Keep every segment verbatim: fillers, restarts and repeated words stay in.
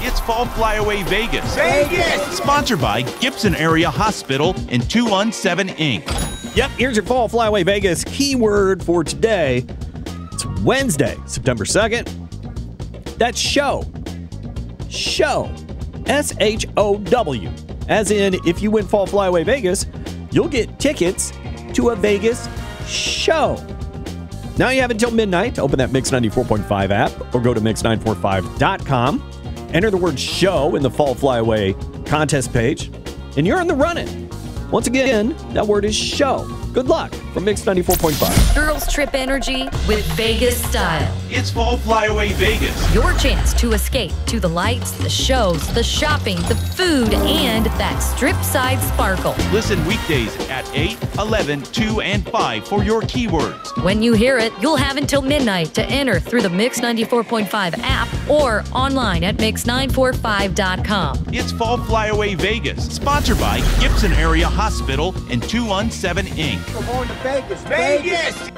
It's Fall Flyaway Vegas. Vegas! Sponsored by Gibson Area Hospital and two one seven Incorporated. Yep, here's your Fall Flyaway Vegas keyword for today. It's Wednesday, September second. That's show. Show. S H O W. As in, if you win Fall Flyaway Vegas, you'll get tickets to a Vegas show. Now you have until midnight to open that Mix ninety-four point five app or go to mix nine four five dot com. Enter the word show in the Fall Flyaway contest page, and you're in the running. Once again, that word is show. Good luck from Mix ninety-four point five. Girls Trip Energy with Vegas Style. It's Fall Flyaway Vegas. Your chance to escape to the lights, the shows, the shopping, the food, and that strip side sparkle. Listen weekdays at eight, eleven, two, and five for your keywords. When you hear it, you'll have until midnight to enter through the Mix ninety-four point five app or online at mix nine four five dot com. It's Fall Flyaway Vegas, sponsored by Gibson Area Hospital and two one seven Incorporated. We're going to Vegas. Vegas!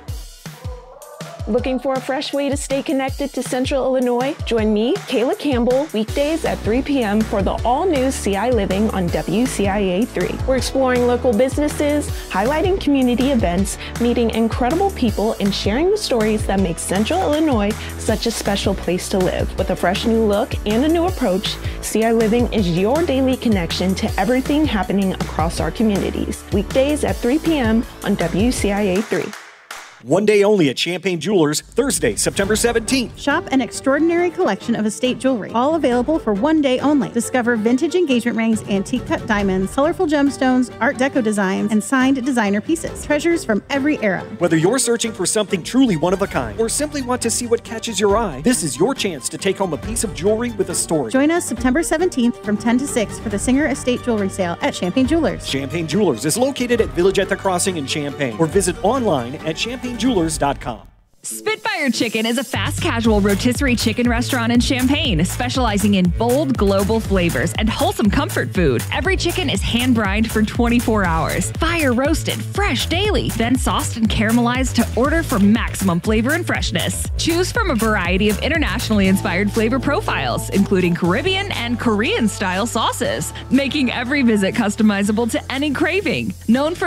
Looking for a fresh way to stay connected to Central Illinois? Join me, Kayla Campbell, weekdays at three p.m. for the all-new C I Living on W C I A three. We're exploring local businesses, highlighting community events, meeting incredible people, and sharing the stories that make Central Illinois such a special place to live. With a fresh new look and a new approach, C I Living is your daily connection to everything happening across our communities. Weekdays at three p.m. on W C I A three. One day only at Champagne Jewelers, Thursday, September seventeenth. Shop an extraordinary collection of estate jewelry, all available for one day only. Discover vintage engagement rings, antique cut diamonds, colorful gemstones, Art Deco designs, and signed designer pieces. Treasures from every era. Whether you're searching for something truly one of a kind or simply want to see what catches your eye, this is your chance to take home a piece of jewelry with a story. Join us September seventeenth from ten to six for the Singer Estate Jewelry Sale at Champagne Jewelers. Champagne Jewelers is located at Village at the Crossing in Champaign, or visit online at champagne jewelers dot com. Spitfire Chicken is a fast casual rotisserie chicken restaurant in Champaign, specializing in bold global flavors and wholesome comfort food. Every chicken is hand-brined for twenty-four hours, fire roasted, fresh daily, then sauced and caramelized to order for maximum flavor and freshness. Choose from a variety of internationally inspired flavor profiles, including Caribbean and Korean style sauces, making every visit customizable to any craving. Known for